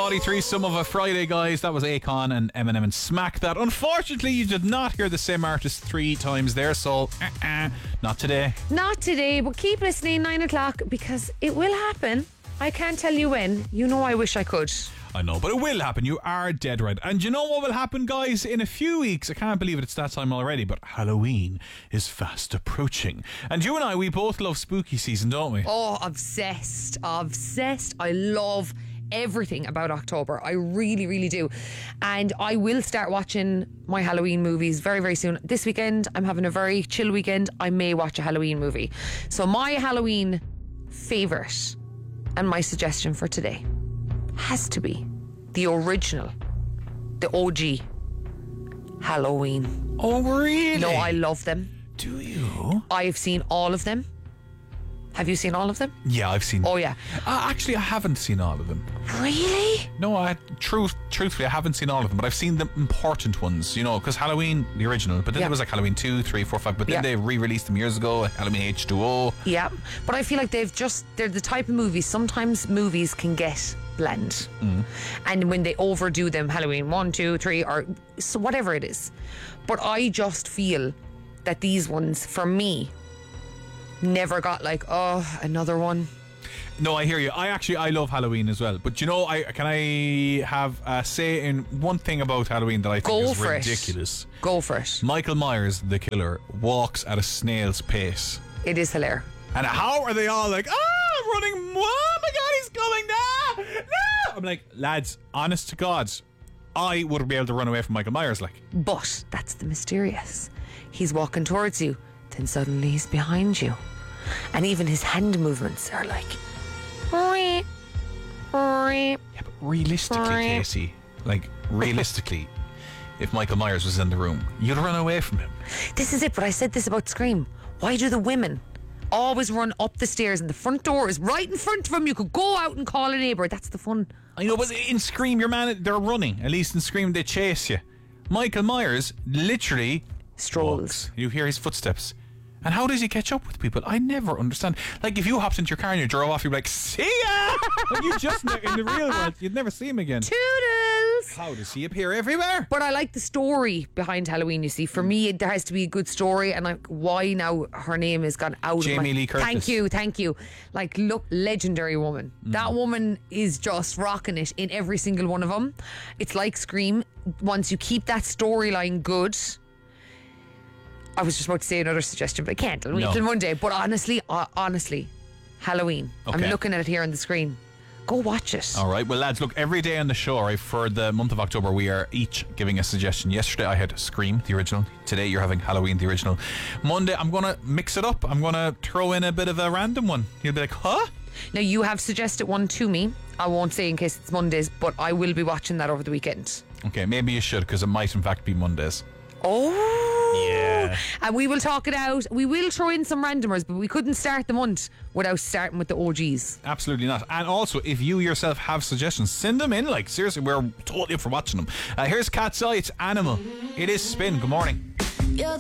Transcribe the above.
Naughty threesome of a Friday, guys. That was Akon and Eminem and Smack That. Unfortunately, you did not hear the same artist 3 times there, so not today. Not today, but keep listening 9 o'clock because it will happen. I can't tell you when. You know I wish I could. I know, but it will happen. You are dead right. And you know what will happen, guys? In a few weeks, I can't believe it's that time already, but Halloween is fast approaching. And you and I, we both love spooky season, don't we? Oh, obsessed. Obsessed. I love everything about October. I really, really do. And I will start watching my Halloween movies very, very soon. This weekend, I'm having a very chill weekend. I may watch a Halloween movie. So my Halloween favourite and my suggestion for today has to be the original, the OG Halloween. Oh, really? No, I love them. Do you? I've seen all of them. Have you seen all of them? Yeah, I've seen them. Oh, yeah. Actually, I haven't seen all of them. Really? No, truthfully, I haven't seen all of them, but I've seen the important ones, you know, because Halloween, the original, but then there was like Halloween 2, 3, 4, 5, but then they re-released them years ago, like Halloween H2O. Yeah, but I feel like they're the type of movies, sometimes movies can get bland. And when they overdo them, Halloween 1, 2, 3, or so whatever it is. But I just feel that these ones, for me, never got like, oh, another one. No, I hear you. I love Halloween as well. But you know, can I have a say in one thing about Halloween that I think is ridiculous? Go for it. Michael Myers, the killer, walks at a snail's pace. It is hilarious. And how are they all like, I'm running, oh my God, he's coming down. No! I'm like, lads, honest to God, I wouldn't be able to run away from Michael Myers, like. But that's the mysterious. He's walking towards you, then suddenly he's behind you. And even his hand movements are like... Yeah, but realistically, Casey, like, realistically, if Michael Myers was in the room, you'd run away from him. This is it, but I said this about Scream. Why do the women always run up the stairs and the front door is right in front of them? You could go out and call a neighbour. That's the fun. I know, but in Scream, they're running. At least in Scream, they chase you. Michael Myers literally strolls. Walks. You hear his footsteps. And how does he catch up with people? I never understand. Like, if you hopped into your car and you drove off, you'd be like, see ya! Like, you just, in the real world, you'd never see him again. Toodles! How does he appear everywhere? But I like the story behind Halloween, you see. For me, there has to be a good story. And like, why now her name has gone out Jamie of my... Lee Curtis. Thank you. Like, look, legendary woman. That woman is just rocking it in every single one of them. It's like Scream. Once you keep that storyline good... I was just about to say another suggestion, but I can't. I'll wait till Monday. But honestly, Halloween. Okay. I'm looking at it here on the screen. Go watch it. All right. Well, lads, look, every day on the show, right, for the month of October, we are each giving a suggestion. Yesterday, I had Scream, the original. Today, you're having Halloween, the original. Monday, I'm going to mix it up. I'm going to throw in a bit of a random one. You'll be like, huh? Now, you have suggested one to me. I won't say in case it's Mondays, but I will be watching that over the weekend. Okay, maybe you should, because it might, in fact, be Mondays. Oh, yeah. And we will talk it out. We will throw in some randomers, but we couldn't start the month without starting with the OGs. Absolutely not. And also, if you yourself have suggestions, send them in. Like, seriously, we're totally up for watching them. Here's Cat's Eye. It's Animal. It is Spin. Good morning. You're